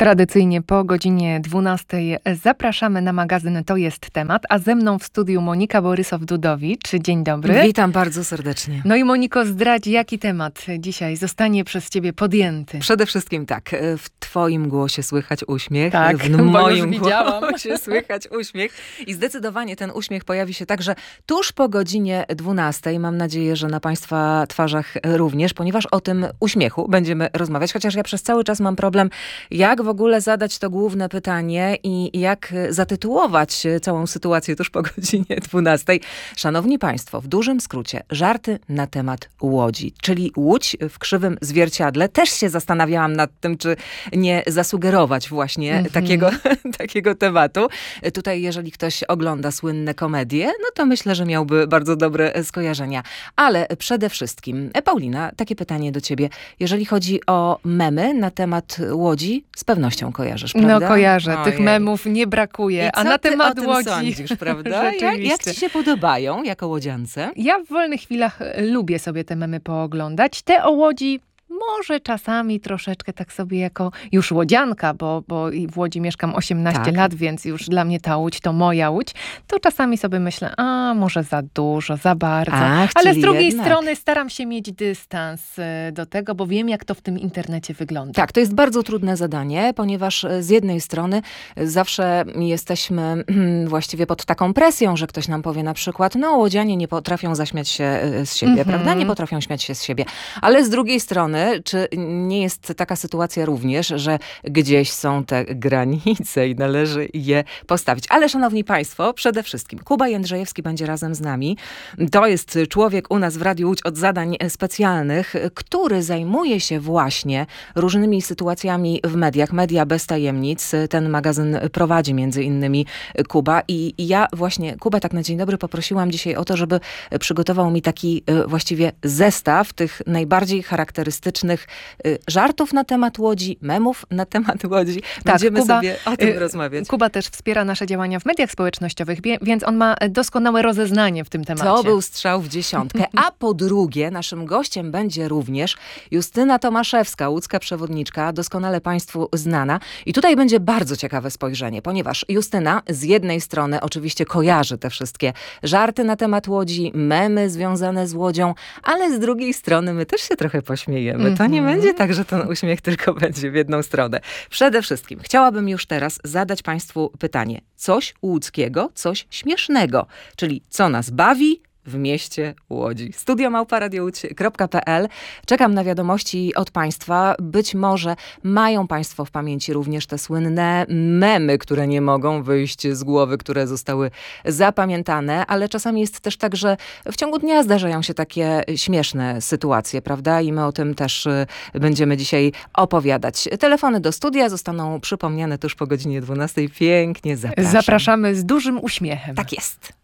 Tradycyjnie po godzinie 12 zapraszamy na magazyn To jest temat, a ze mną w studiu Monika Borysow-Dudowicz. Dzień dobry. Witam bardzo serdecznie. No i Moniko, zdradź, jaki temat dzisiaj zostanie przez ciebie podjęty? Przede wszystkim tak, w twoim głosie słychać uśmiech, tak, w moim głosie słychać uśmiech i zdecydowanie ten uśmiech pojawi się także tuż po godzinie 12. Mam nadzieję, że na państwa twarzach również, ponieważ o tym uśmiechu będziemy rozmawiać, chociaż ja przez cały czas mam problem, jak w ogóle zadać to główne pytanie i jak zatytułować całą sytuację tuż po godzinie 12. Szanowni Państwo, w dużym skrócie, żarty na temat Łodzi, czyli Łódź w krzywym zwierciadle. Też się zastanawiałam nad tym, czy nie zasugerować właśnie takiego tematu. Tutaj, jeżeli ktoś ogląda słynne komedie, no to myślę, że miałby bardzo dobre skojarzenia. Ale przede wszystkim, Paulina, takie pytanie do ciebie. Jeżeli chodzi o memy na temat Łodzi, z pewnością kojarzysz, prawda? No kojarzę, tych memów nie brakuje. I a na temat ty o tym Łodzi sądzisz, prawda? Jak ci się podobają jako łodziance? Ja w wolnych chwilach lubię sobie te memy pooglądać. Te o Łodzi może czasami troszeczkę tak sobie jako już łodzianka, bo w Łodzi mieszkam 18 lat, więc już dla mnie ta Łódź to moja Łódź, to czasami sobie myślę, może za dużo, za bardzo. Ale z drugiej strony staram się mieć dystans do tego, bo wiem, jak to w tym internecie wygląda. Tak, to jest bardzo trudne zadanie, ponieważ z jednej strony zawsze jesteśmy właściwie pod taką presją, że ktoś nam powie na przykład, łodzianie nie potrafią zaśmiać się z siebie, prawda? Nie potrafią śmiać się z siebie. Ale z drugiej strony, czy nie jest taka sytuacja również, że gdzieś są te granice i należy je postawić. Ale szanowni państwo, przede wszystkim Kuba Jędrzejewski będzie razem z nami. To jest człowiek u nas w Radiu Łódź od zadań specjalnych, który zajmuje się właśnie różnymi sytuacjami w mediach. Media bez tajemnic. Ten magazyn prowadzi między innymi Kuba. I ja właśnie Kubę tak na dzień dobry poprosiłam dzisiaj o to, żeby przygotował mi taki właściwie zestaw tych najbardziej charakterystycznych żartów na temat Łodzi, memów na temat Łodzi. Będziemy sobie o tym rozmawiać. Kuba też wspiera nasze działania w mediach społecznościowych, więc on ma doskonałe rozeznanie w tym temacie. To był strzał w dziesiątkę. A po drugie, naszym gościem będzie również Justyna Tomaszewska, łódzka przewodniczka, doskonale państwu znana. I tutaj będzie bardzo ciekawe spojrzenie, ponieważ Justyna z jednej strony oczywiście kojarzy te wszystkie żarty na temat Łodzi, memy związane z Łodzią, ale z drugiej strony my też się trochę pośmiejemy. To nie będzie tak, że ten uśmiech tylko będzie w jedną stronę. Przede wszystkim chciałabym już teraz zadać państwu pytanie. Coś łódzkiego, coś śmiesznego. Czyli co nas bawi w mieście Łodzi. studio@radiołódź.pl. Czekam na wiadomości od państwa. Być może mają państwo w pamięci również te słynne memy, które nie mogą wyjść z głowy, które zostały zapamiętane, ale czasami jest też tak, że w ciągu dnia zdarzają się takie śmieszne sytuacje, prawda? I my o tym też będziemy dzisiaj opowiadać. Telefony do studia zostaną przypomniane tuż po godzinie 12. Pięknie zapraszam. Zapraszamy z dużym uśmiechem. Tak jest.